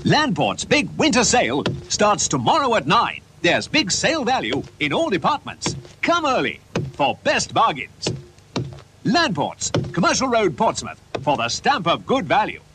Landport's big winter sale starts tomorrow at 9. There's big sale value in all departments. Come early for best bargains. Landport's, Commercial Road, Portsmouth, for the stamp of good value.